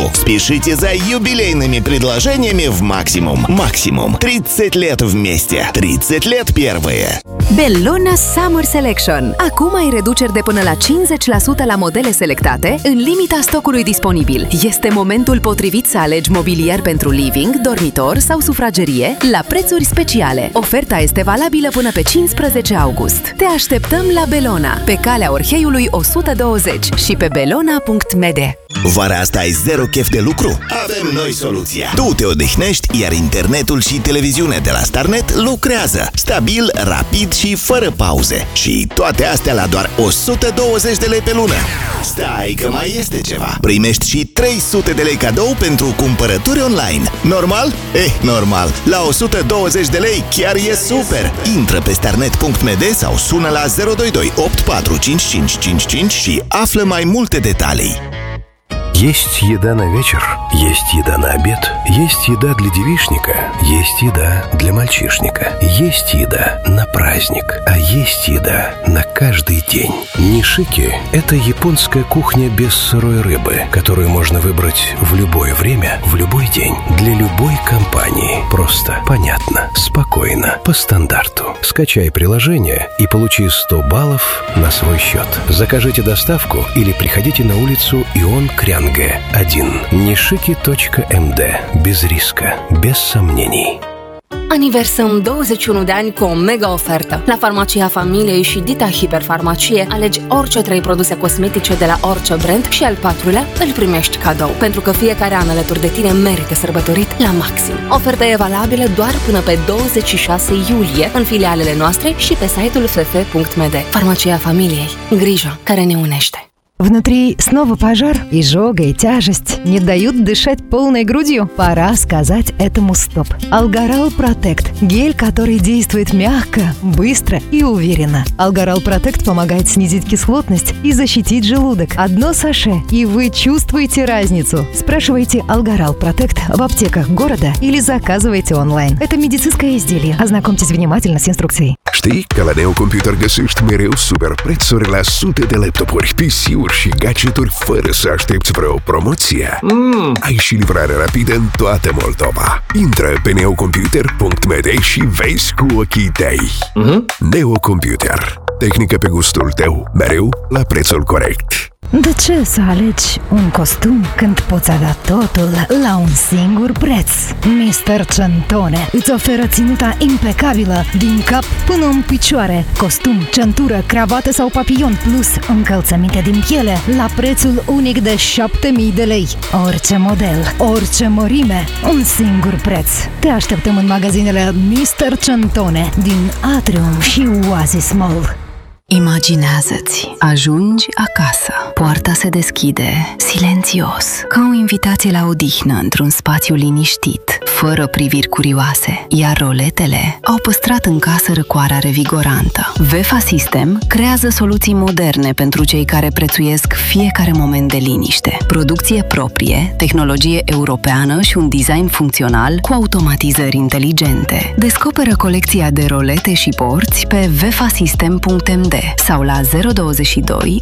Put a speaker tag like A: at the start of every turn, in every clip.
A: Спешите за юбилейными предложениями в Максимум. Максимум. 30 лет вместе. 30 лет первые.
B: Bellona Summer Selection. Acum ai reduceri de până la 50% la modele selectate, în limita stocului disponibil. Este momentul potrivit să alegi mobilier pentru living, dormitor sau sufragerie la prețuri speciale. Oferta este valabilă până pe 15 august. Te așteptăm la Bellona, pe calea Orheiului 120 și pe bellona.md.
A: Vara asta ai zero chef de lucru? Avem noi soluția. Tu te odihnești, iar internetul și televiziunea de la Starnet lucrează. Stabil, rapid și fără pauze. Și toate astea la doar 120 de lei pe lună. Stai că mai este ceva. Primești și 300 de lei cadou pentru cumpărături online. Normal? Normal. La 120 de lei chiar e super. Intră pe starnet.md sau sună la 022 845555 și află mai multe detalii.
C: Есть еда на вечер, есть еда на обед, есть еда для девичника, есть еда для мальчишника, есть еда на праздник, а есть еда на каждый день. Нишики – это японская кухня без сырой рыбы, которую можно выбрать в любое время, в любой день, для любой компании. Просто, понятно, спокойно, по стандарту. Скачай приложение и получи 100 баллов на свой счет. Закажите доставку или приходите на улицу Ион Крянге 1. Nishiki.md. Без риска, без сомнений.
D: Aniversăm 21 de ani cu o mega ofertă. La Farmacia Familiei și Dita Hiperfarmacie alegi orice 3 produse cosmetice de la orice brand și al 4-lea îl primești cadou. Pentru că fiecare an alături de tine merită sărbătorit la maxim. Oferta e valabilă doar până pe 26 iulie în filialele noastre și pe site-ul ff.md. Farmacia Familiei. Грижа, care ne unește.
E: Внутри снова пожар, изжога и тяжесть не дают дышать полной грудью. Пора сказать этому стоп. Алгарал Протект – гель, который действует мягко, быстро и уверенно. Алгарал Протект помогает снизить кислотность и защитить желудок. Одно саше, и вы чувствуете разницу. Спрашивайте Алгарал Протект в аптеках города или заказывайте онлайн. Это медицинское изделие. Ознакомьтесь внимательно с инструкцией.
F: Știi că la Neo Computer găsești mereu super prețuri la sute de laptopuri, PC-uri și gadgeturi fără să aștepți vreo promoție. Ai și livrare rapidă în toată Moldova. Intră pe neocomputer.md și vezi cu ochii tăi. Neo Computer. Tehnică pe gustul tău, mereu la prețul corect.
E: De ce să alegi un costum când poți avea totul la un singur preț? Mr. Centone îți oferă ținuta impecabilă din cap până în picioare. Costum, centură, cravată sau papillon plus încălțăminte din piele la prețul unic de 7.000 de lei. Orice model, orice mărime, un singur preț. Te așteptăm în magazinele Mr. Centone din Atrium și Oasis Mall.
B: Imaginează-ți, ajungi acasă, poarta se deschide, silențios, ca o invitație la odihnă într-un spațiu liniștit, fără priviri curioase, iar roletele au păstrat în casă răcoarea revigorantă. VEFA System creează soluții moderne pentru cei care prețuiesc fiecare moment de liniște. Producție proprie, tehnologie europeană și un design funcțional cu automatizări inteligente. Descoperă colecția de rolete și porți pe vefasystem.md sau la 022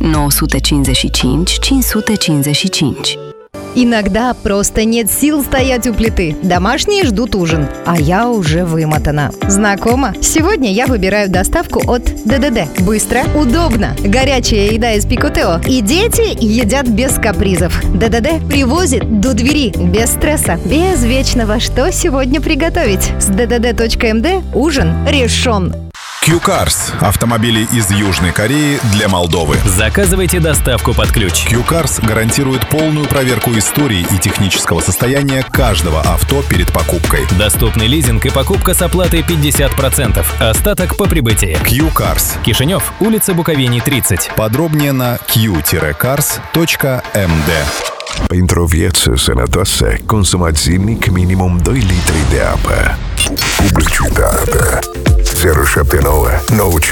B: 955 555.
E: Иногда просто нет сил стоять у плиты. Домашние ждут ужин, а я уже вымотана. Знакомо? Сегодня я выбираю доставку от ДДД. Быстро, удобно. Горячая еда из Пикотео. И дети едят без капризов. ДДД привозит до двери, без стресса, без вечного «что сегодня приготовить». С ddd.md ужин решен.
G: Q-Cars – автомобили из Южной Кореи для Молдовы.
H: Заказывайте доставку под ключ.
G: Q-Cars гарантирует полную проверку истории и технического состояния каждого авто перед покупкой.
H: Доступный лизинг и покупка с оплатой 50%. Остаток по прибытии.
G: Q-Cars.
H: Кишинев, улица Буковини, 30.
G: Подробнее на q-cars.md.
F: Pentru o viață sănătoasă, consumați zilnic minimum 2 litri de apă. Publicitate 079 9